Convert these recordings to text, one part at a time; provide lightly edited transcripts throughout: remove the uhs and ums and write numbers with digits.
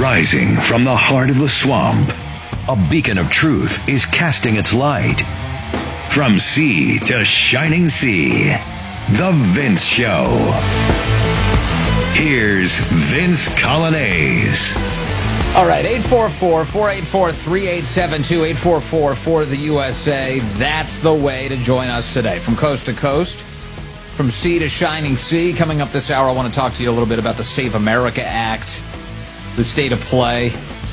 Rising from the heart of the swamp, a beacon of truth is casting its light. From sea to shining sea, The Vince Show. Here's Vince Coglianese. All right, 844-484-3872, 844 for the USA. That's the way to join us today. From coast to coast, from sea to shining sea. Coming up this hour, I want to talk to you a little bit about the Save America Act, the state of play,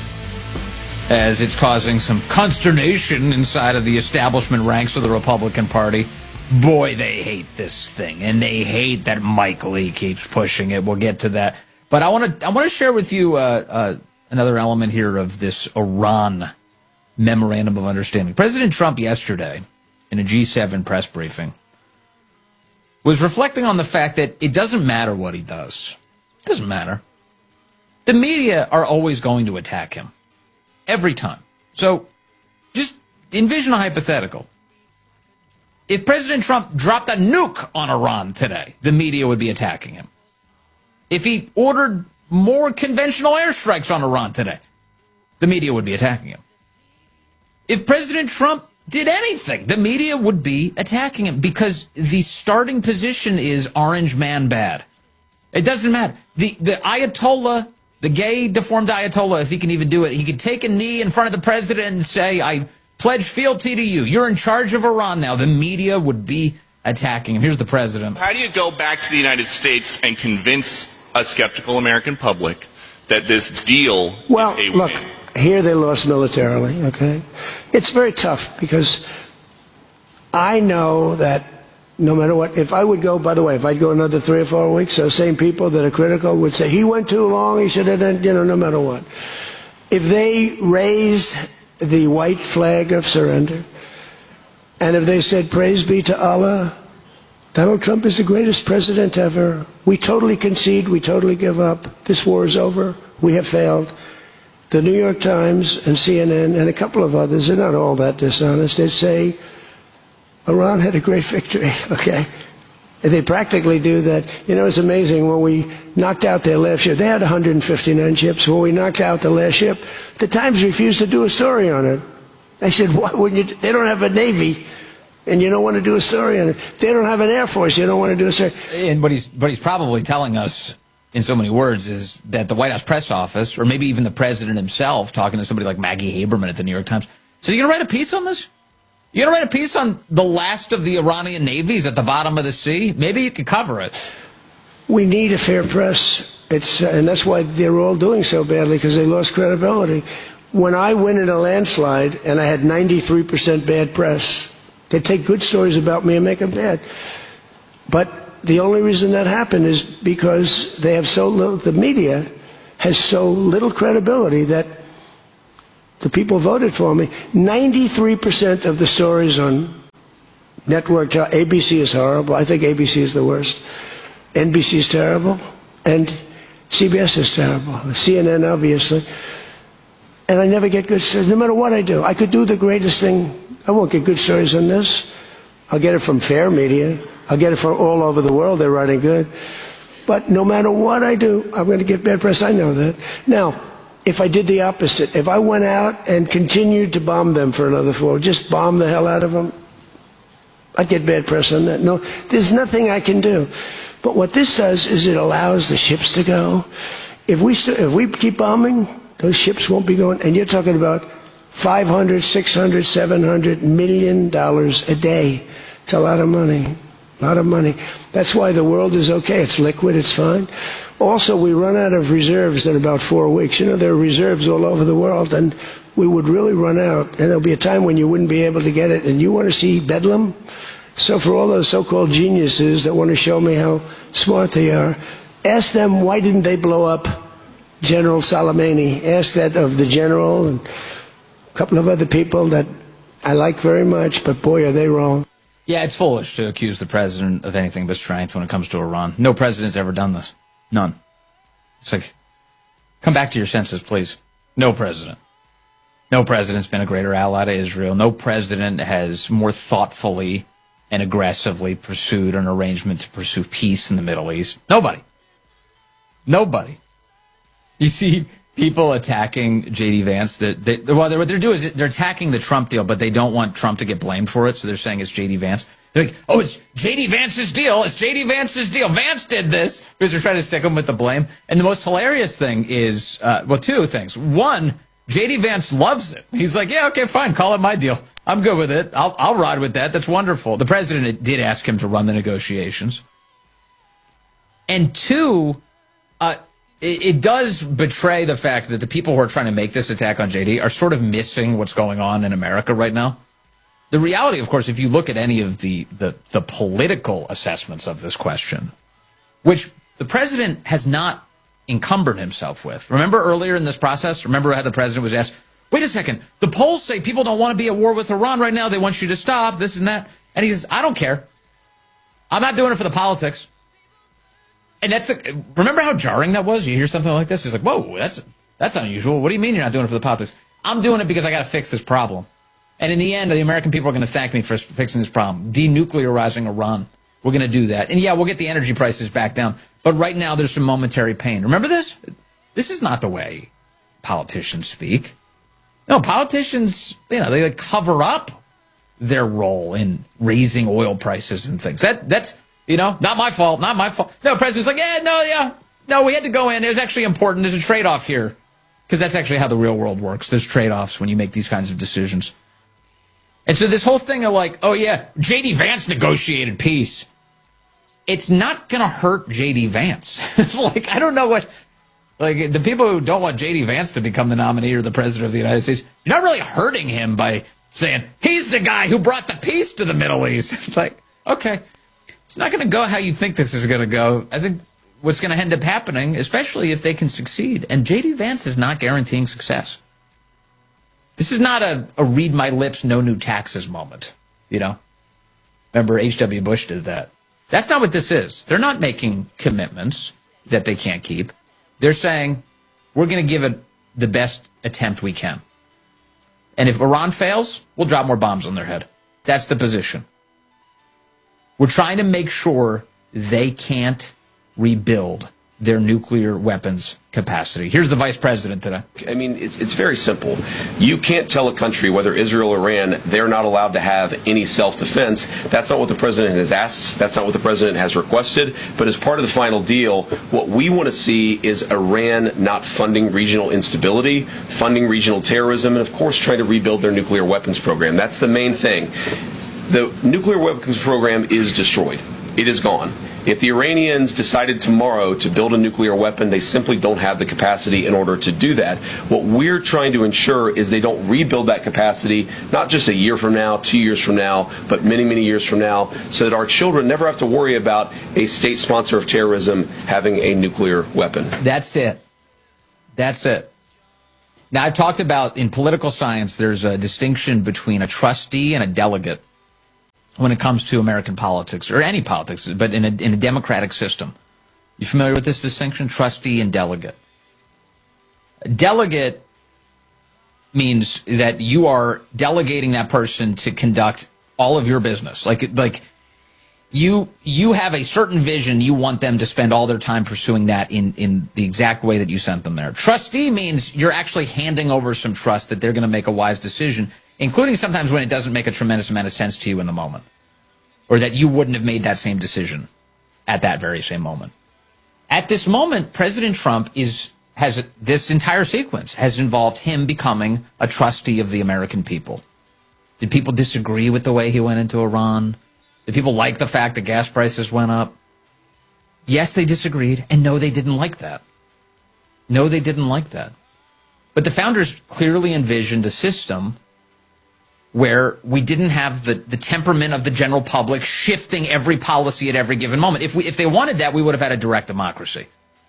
as it's causing some consternation inside of the establishment ranks of the Republican Party. Boy, they hate this thing, and they hate that Mike Lee keeps pushing it. We'll get to that. But I want to share with you another element here of this Iran memorandum of understanding. President Trump yesterday, in a G7 press briefing, was reflecting on the fact that it doesn't matter what he does. It doesn't matter. The media are always going to attack him. Every time. So just envision a hypothetical. If President Trump dropped a nuke on Iran today, the media would be attacking him. If he ordered more conventional airstrikes on Iran today, the media would be attacking him. If President Trump did anything, the media would be attacking him because the starting position is orange man bad. It doesn't matter. The Ayatollah, the gay, deformed Ayatollah, if he can even do it, he could take a knee in front of the president and say, I pledge fealty to you. You're in charge of Iran now. The media would be attacking him. Here's the president. How do you go back to the United States and convince a skeptical American public that this deal is a look, win? Here they lost militarily, okay? It's very tough because I know that no matter what, if I would go, by the way, if I'd go another 3 or 4 weeks, those same people that are critical would say, he went too long, he should have done, no matter what. If they raised the white flag of surrender, and if they said, praise be to Allah, Donald Trump is the greatest president ever. We totally concede, we totally give up. This war is over, we have failed. The New York Times and CNN and a couple of others, they're not all that dishonest, they say, Iran had a great victory, okay? And they practically do that. It's amazing. When we knocked out their last ship, they had 159 ships. When we knocked out the last ship, the Times refused to do a story on it. I said, why wouldn't you? They don't have a Navy, and you don't want to do a story on it. They don't have an Air Force, you don't want to do a story. And what he's probably telling us in so many words is that the White House press office, or maybe even the president himself, talking to somebody like Maggie Haberman at the New York Times, so you're going to write a piece on this? You're going to write a piece on the last of the Iranian navies at the bottom of the sea? Maybe you could cover it. We need a fair press. And that's why they're all doing so badly, because they lost credibility. When I win in a landslide and I had 93% bad press, they take good stories about me and make them bad. But the only reason that happened is because they have so little, the media has so little credibility that the people voted for me. 93% of the stories on network, ABC is horrible. I think ABC is the worst. NBC is terrible. And CBS is terrible. CNN, obviously. And I never get good stories, no matter what I do. I could do the greatest thing. I won't get good stories on this. I'll get it from fair media. I'll get it from all over the world. They're writing good. But no matter what I do, I'm going to get bad press. I know that. Now, if I did the opposite, if I went out and continued to bomb them for another 4, just bomb the hell out of them, I'd get bad press on that. No, there's nothing I can do. But what this does is it allows the ships to go. If we keep bombing, those ships won't be going. And you're talking about $500, $600, $700 million a day. It's a lot of money. A lot of money. That's why the world is okay. It's liquid. It's fine. Also, we run out of reserves in about 4 weeks. There are reserves all over the world, and we would really run out. And there'll be a time when you wouldn't be able to get it. And you want to see bedlam? So for all those so-called geniuses that want to show me how smart they are, ask them why didn't they blow up General Soleimani. Ask that of the general and a couple of other people that I like very much, but boy, are they wrong. Yeah, it's foolish to accuse the president of anything but strength when it comes to Iran. No president's ever done this. None. It's like, come back to your senses, please. No president. No president's been a greater ally to Israel. No president has more thoughtfully and aggressively pursued an arrangement to pursue peace in the Middle East. Nobody. Nobody. You see, people attacking J.D. Vance, what they're doing is they're attacking the Trump deal, but they don't want Trump to get blamed for it, so they're saying it's J.D. Vance. They're like, oh, it's J.D. Vance's deal. It's J.D. Vance's deal. Vance did this, because they're trying to stick him with the blame. And the most hilarious thing is, two things. One, J.D. Vance loves it. He's like, yeah, okay, fine, call it my deal. I'm good with it. I'll ride with that. That's wonderful. The president did ask him to run the negotiations. And two, it does betray the fact that the people who are trying to make this attack on JD are sort of missing what's going on in America right now. The reality, of course, if you look at any of the political assessments of this question, which the president has not encumbered himself with. Remember earlier in this process, remember how the president was asked, wait a second, the polls say people don't want to be at war with Iran right now. They want you to stop, this and that. And he says, I don't care. I'm not doing it for the politics. And remember how jarring that was? You hear something like this, he's like, whoa, that's unusual. What do you mean you're not doing it for the politics? I'm doing it because I got to fix this problem. And in the end, the American people are going to thank me for fixing this problem. Denuclearizing Iran. We're going to do that. And yeah, we'll get the energy prices back down. But right now, there's some momentary pain. Remember this? This is not the way politicians speak. No, politicians, they cover up their role in raising oil prices and things. That's not my fault, not my fault. No, the president's like, no, we had to go in. It was actually important. There's a trade-off here. Because that's actually how the real world works. There's trade-offs when you make these kinds of decisions. And so this whole thing of like, oh yeah, J.D. Vance negotiated peace. It's not going to hurt J.D. Vance. Like, I don't know what, like, the people who don't want J.D. Vance to become the nominee or the president of the United States, you're not really hurting him by saying, he's the guy who brought the peace to the Middle East. It's like, okay, it's not going to go how you think this is going to go. I think what's going to end up happening, especially if they can succeed, and J.D. Vance is not guaranteeing success. This is not a read my lips, no new taxes moment, Remember, H.W. Bush did that. That's not what this is. They're not making commitments that they can't keep. They're saying, we're going to give it the best attempt we can. And if Iran fails, we'll drop more bombs on their head. That's the position. We're trying to make sure they can't rebuild their nuclear weapons capacity. Here's the vice president today. I mean, it's very simple. You can't tell a country, whether Israel or Iran, they're not allowed to have any self-defense. That's not what the president has asked. That's not what the president has requested. But as part of the final deal, what we want to see is Iran not funding regional instability, funding regional terrorism, and of course trying to rebuild their nuclear weapons program. That's the main thing. The nuclear weapons program is destroyed. It is gone. If the Iranians decided tomorrow to build a nuclear weapon, they simply don't have the capacity in order to do that. What we're trying to ensure is they don't rebuild that capacity, not just a year from now, 2 years from now, but many, many years from now, so that our children never have to worry about a state sponsor of terrorism having a nuclear weapon. That's it. That's it. Now, I've talked about in political science, there's a distinction between a trustee and a delegate when it comes to American politics, or any politics, but in a democratic system. You familiar with this distinction? Trustee and delegate. Delegate means that you are delegating that person to conduct all of your business. Like you have a certain vision, you want them to spend all their time pursuing that in the exact way that you sent them there. Trustee means you're actually handing over some trust that they're going to make a wise decision, including sometimes when it doesn't make a tremendous amount of sense to you in the moment, or that you wouldn't have made that same decision at that very same moment. At this moment, President Trump has this entire sequence has involved him becoming a trustee of the American people. Did people disagree with the way he went into Iran? Did people like the fact that gas prices went up? Yes, they disagreed, and no, they didn't like that. No, they didn't like that. But the founders clearly envisioned a system where we didn't have the temperament of the general public shifting every policy at every given moment. If they wanted that, we would have had a direct democracy.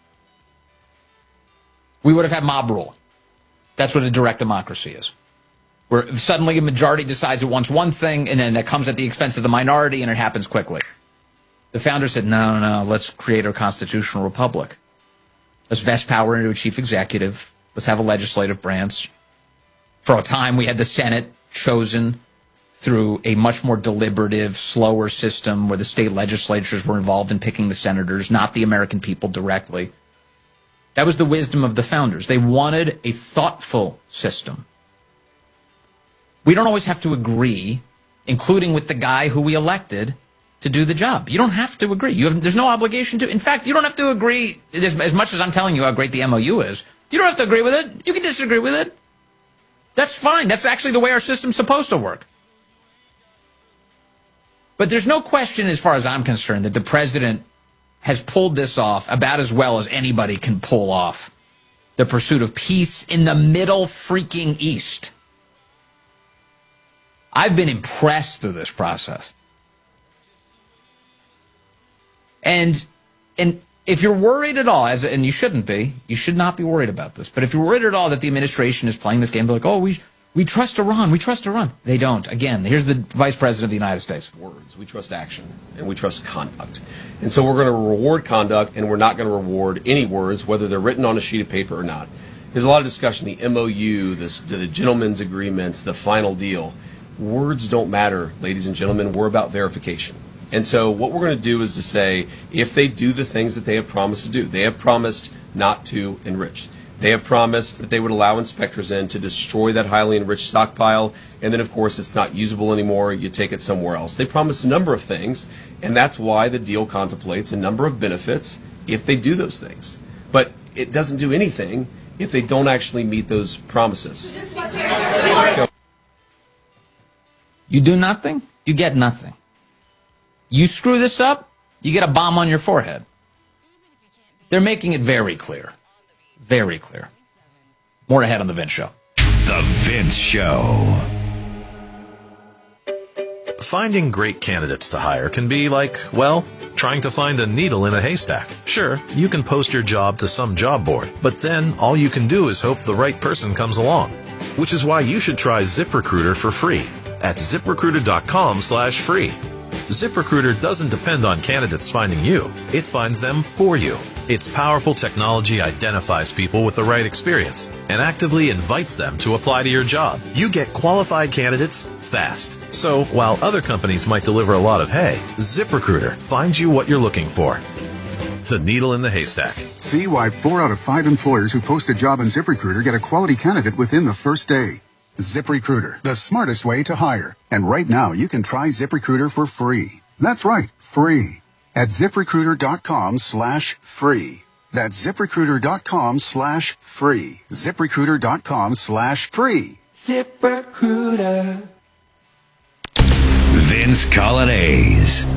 We would have had mob rule. That's what a direct democracy is. Where suddenly a majority decides it wants one thing, and then that comes at the expense of the minority, and it happens quickly. The founders said, no, let's create a constitutional republic. Let's vest power into a chief executive. Let's have a legislative branch. For a time, we had the Senate chosen through a much more deliberative, slower system where the state legislatures were involved in picking the senators, not the American people directly. That was the wisdom of the founders. They wanted a thoughtful system. We don't always have to agree, including with the guy who we elected to do the job. You don't have to agree. There's no obligation to. In fact, you don't have to agree as much as I'm telling you how great the MOU is. You don't have to agree with it. You can disagree with it. That's fine. That's actually the way our system's supposed to work. But there's no question, as far as I'm concerned, that the president has pulled this off about as well as anybody can pull off the pursuit of peace in the Middle freaking East. I've been impressed through this process. And if you're worried at all, and you shouldn't be, you should not be worried about this, but if you're worried at all that the administration is playing this game, like, oh, we trust Iran, we trust Iran. They don't. Again, here's the Vice President of the United States. Words. We trust action, and we trust conduct. And so we're going to reward conduct, and we're not going to reward any words, whether they're written on a sheet of paper or not. There's a lot of discussion, the MOU, the gentleman's agreements, the final deal. Words don't matter, ladies and gentlemen. We're about verification. And so what we're going to do is to say, if they do the things that they have promised to do, they have promised not to enrich. They have promised that they would allow inspectors in to destroy that highly enriched stockpile, and then, of course, it's not usable anymore. You take it somewhere else. They promised a number of things, and that's why the deal contemplates a number of benefits if they do those things. But it doesn't do anything if they don't actually meet those promises. You do nothing, you get nothing. You screw this up, you get a bomb on your forehead. They're making it very clear. Very clear. More ahead on The Vince Show. The Vince Show. Finding great candidates to hire can be like, well, trying to find a needle in a haystack. Sure, you can post your job to some job board, but then all you can do is hope the right person comes along. Which is why you should try ZipRecruiter for free at ZipRecruiter.com/free. ZipRecruiter doesn't depend on candidates finding you. It finds them for you. Its powerful technology identifies people with the right experience and actively invites them to apply to your job. You get qualified candidates fast. So while other companies might deliver a lot of hay, ZipRecruiter finds you what you're looking for. The needle in the haystack. See why 4 out of 5 employers who post a job on ZipRecruiter get a quality candidate within the first day. ZipRecruiter, the smartest way to hire. And right now, you can try ZipRecruiter for free. That's right, free. At ZipRecruiter.com/free. That's ZipRecruiter.com/free. ZipRecruiter.com/free. ZipRecruiter. Vince Coglianese.